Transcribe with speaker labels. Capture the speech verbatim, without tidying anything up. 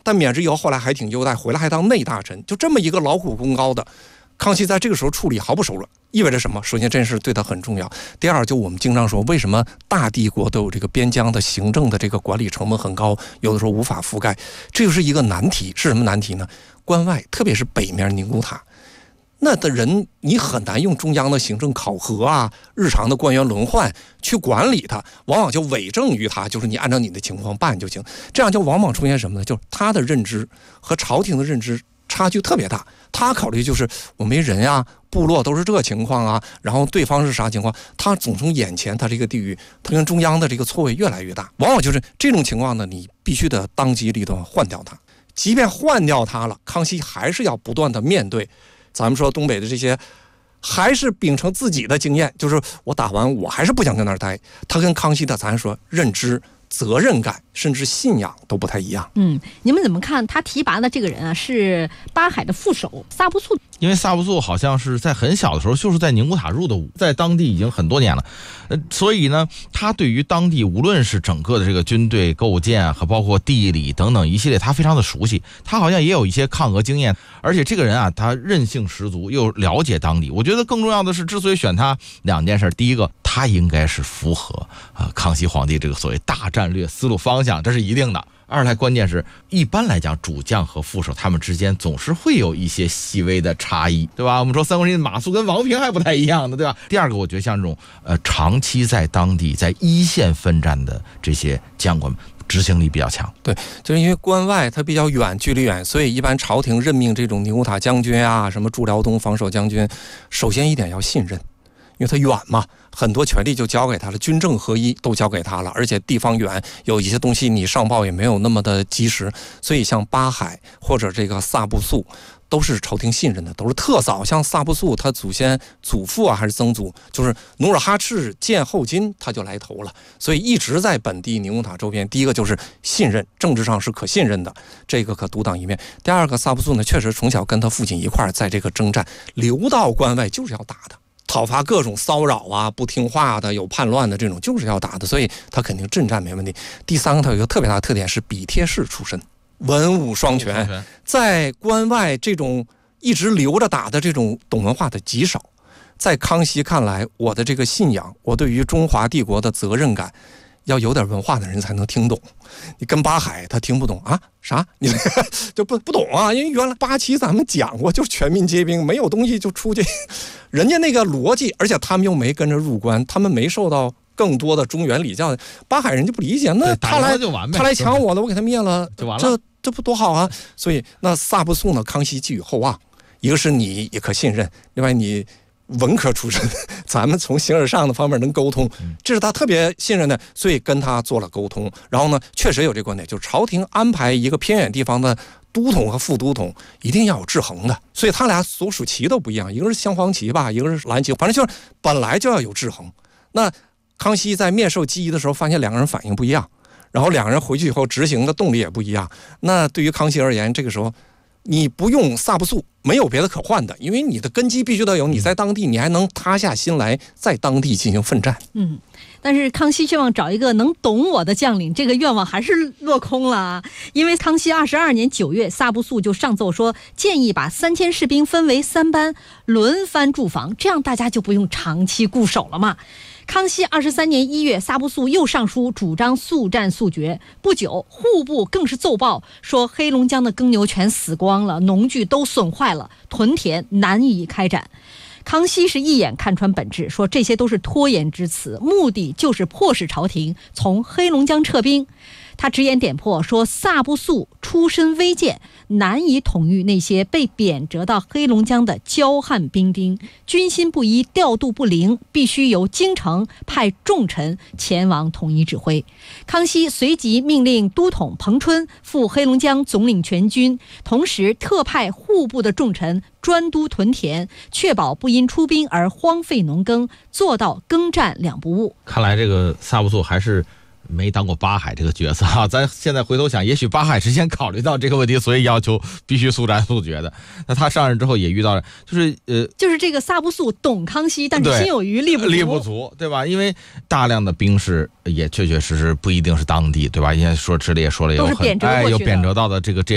Speaker 1: 但免职以后后来还挺优待，回来还当内大臣，就这么一个劳苦功高的康熙，在这个时候处理毫不手软，意味着什么？首先这件事对他很重要，第二就我们经常说，为什么大帝国都有这个边疆的行政的这个管理成本很高，有的时候无法覆盖，这就是一个难题。是什么难题呢？关外特别是北面宁古塔那的人，你很难用中央的行政考核啊、日常的官员轮换去管理他，往往就委政于他，就是你按照你的情况办就行。这样就往往出现什么呢？就是他的认知和朝廷的认知差距特别大。他考虑就是我没人啊，部落都是这个情况啊，然后对方是啥情况，他总从眼前他这个地域，他跟中央的这个错位越来越大。往往就是这种情况呢，你必须得当机立断换掉他。即便换掉他了，康熙还是要不断的面对。咱们说东北的这些，还是秉承自己的经验，就是我打完我还是不想跟那儿待。他跟康熙的咱说认知、责任感甚至信仰都不太一样。
Speaker 2: 嗯，你们怎么看他提拔的这个人啊？是巴海的副手萨布素。
Speaker 3: 因为萨布素好像是在很小的时候就是在宁古塔入的伍，在当地已经很多年了，呃，所以呢，他对于当地无论是整个的这个军队构建和包括地理等等一系列，他非常的熟悉。他好像也有一些抗俄经验，而且这个人啊，他韧性十足，又了解当地。我觉得更重要的是，之所以选他，两件事：第一个，他应该是符合啊、呃、康熙皇帝这个所谓大战略思路方向，这是一定的。二来，关键是一般来讲，主将和副手他们之间总是会有一些细微的差异，对吧？我们说三国时马谡跟王平还不太一样的，对吧？第二个，我觉得像这种呃长期在当地在一线奋战的这些将官们，执行力比较强。
Speaker 1: 对，就是因为关外它比较远，距离远，所以一般朝廷任命这种宁古塔将军啊，什么驻辽东防守将军，首先一点要信任。因为他远嘛，很多权力就交给他了，军政合一都交给他了，而且地方远，有一些东西你上报也没有那么的及时，所以像巴海或者这个萨布素都是朝廷信任的，都是特早。像萨布素他祖先祖父啊还是曾祖，就是努尔哈赤建后金他就来投了，所以一直在本地宁古塔周边。第一个就是信任，政治上是可信任的，这个可独当一面。第二个，萨布素呢确实从小跟他父亲一块儿在这个征战，流到关外就是要打的。讨伐各种骚扰啊、不听话的、有叛乱的这种，就是要打的，所以他肯定阵战没问题。第三个，他有一个特别大的特点是笔帖式出身，文武双全，在关外这种一直留着打的这种懂文化的极少。在康熙看来，我的这个信仰，我对于中华帝国的责任感，要有点文化的人才能听懂。你跟巴海他听不懂啊，啥你就不不懂啊？因为原来八旗咱们讲过，就是全民皆兵，没有东西就出去。人家那个逻辑，而且他们又没跟着入关，他们没受到更多的中原礼教，巴海人就不理解。那他来他来抢我了，我给他灭了，就完了，这这不多好啊？所以那萨布素呢，康熙寄予厚望，一个是你也可信任，另外你文科出身，咱们从形而上的方面能沟通，这是他特别信任的，所以跟他做了沟通。然后呢，确实有这个观点，就是朝廷安排一个偏远地方的都统和副都统一定要有制衡的，所以他俩所属旗都不一样，一个是镶黄旗吧，一个是蓝旗，反正就是本来就要有制衡。那康熙在面授机宜的时候，发现两个人反应不一样，然后两个人回去以后执行的动力也不一样。那对于康熙而言，这个时候你不用萨布素，没有别的可换的，因为你的根基必须得有，你在当地你还能塌下心来在当地进行奋战。
Speaker 2: 嗯，但是康熙希望找一个能懂我的将领，这个愿望还是落空了啊。因为康熙二十二年九月，萨布素就上奏说，建议把三千士兵分为三班，轮番驻防，这样大家就不用长期固守了嘛。康熙二十三年一月，萨布素又上书主张速战速决。不久，户部更是奏报说，黑龙江的耕牛全死光了，农具都损坏了，屯田难以开展。康熙是一眼看穿本质，说这些都是拖延之词，目的就是迫使朝廷从黑龙江撤兵。他直言点破说，萨布素出身微贱，难以统御那些被贬谪到黑龙江的骄悍兵丁，军心不一，调度不灵，必须由京城派重臣前往统一指挥。康熙随即命令都统彭春赴黑龙江总领全军，同时特派户部的重臣专督屯田，确保不因出兵而荒废农耕，做到耕战两不误。
Speaker 3: 看来这个萨布素还是没当过巴海这个角色啊，咱现在回头想，也许巴海是先考虑到这个问题，所以要求必须速战速决的。那他上任之后也遇到了，就是呃，
Speaker 2: 就是这个萨布素懂康熙，但是心有余力不足，
Speaker 3: 力不足，对吧？因为大量的兵士也确确实实不一定是当地，对吧？因为说这里也说了有很
Speaker 2: 都是贬谪过去的，
Speaker 3: 哎，有贬谪到的这个这。